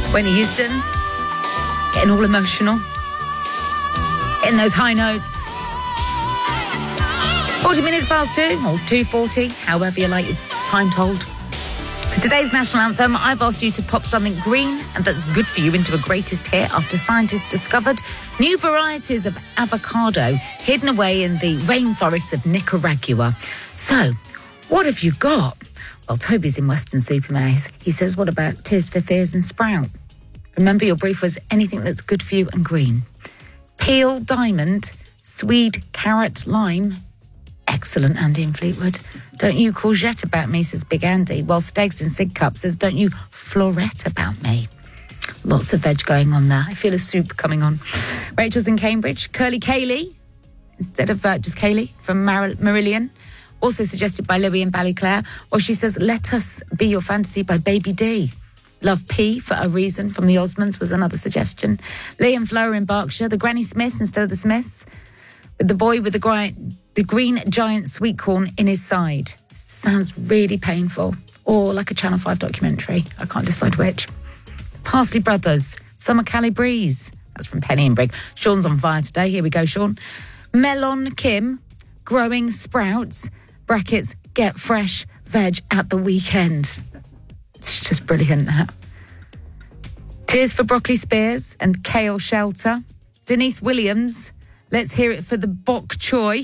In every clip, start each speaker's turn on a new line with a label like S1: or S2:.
S1: Whitney Houston, getting all emotional, getting those high notes. 40 minutes past 2, or 2:40, however you like your time told. For today's national anthem, I've asked you to pop something green and that's good for you into a greatest hit after scientists discovered new varieties of avocado hidden away in the rainforests of Nicaragua. So, what have you got? Well, Toby's in Weston-super-Mare. He says, what about Tears for Fears and Sprout? Remember, your brief was anything that's good for you and green. Peel, diamond, swede, carrot, lime. Excellent, Andy in Fleetwood. Don't you courgette about me, says Big Andy. While Stegs in Sig Cup says, don't you florette about me. Lots of veg going on there. I feel a soup coming on. Rachel's in Cambridge. Curly Kaylee, instead of just Kaylee, from Marillion. Also suggested by Louie in Ballyclare. Or she says, Let Us Be Your Fantasy by Baby D. Love P for a Reason from the Osmonds was another suggestion. Liam Flower in Berkshire. The Granny Smiths instead of the Smiths. With the boy with the green giant sweet corn in his side. Sounds really painful. Or like a Channel 5 documentary. I can't decide which. Parsley Brothers. Summer Cali Breeze. That's from Penny and Brigg. Sean's on fire today. Here we go, Sean. Melon Kim. Growing Sprouts. Brackets. Get fresh veg at the weekend. It's just brilliant, that. Tears for Broccoli Spears and Kale Shelter. Denise Williams. Let's hear it for the bok choy.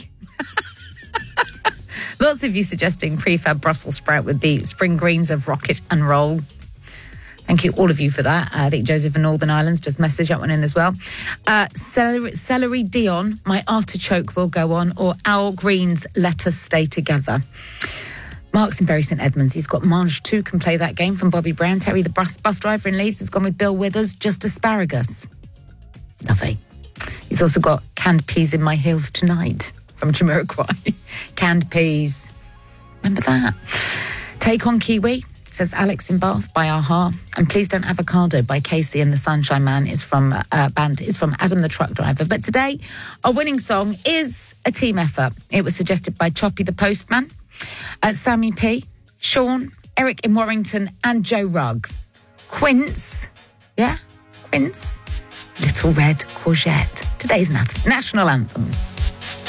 S1: Lots of you suggesting prefab Brussels sprout with the spring greens of rocket and roll. Thank you, all of you, for that. I think Joseph in Northern Ireland's just messaged that one in as well. Celery Dion, My Artichoke Will Go On, or Owl Green's Let Us Stay Together. Mark's in Bury St Edmunds. He's got Mange 2 Can Play That Game from Bobby Brown. Terry, the bus driver in Leeds, has gone with Bill Withers, Just Asparagus. Lovely. He's also got Canned Peas in My Heels Tonight from Jamiroquai. Canned peas. Remember that? Take on Kiwi, says Alex in Bath, by Aha. And Please Don't Avocado by Casey and the Sunshine Man is from Adam the Truck Driver. But today, our winning song is a team effort. It was suggested by Choppy the Postman, Sammy P, Sean, Eric in Warrington, and Joe Rugg. Quince, Little Red Courgette. Today's national anthem.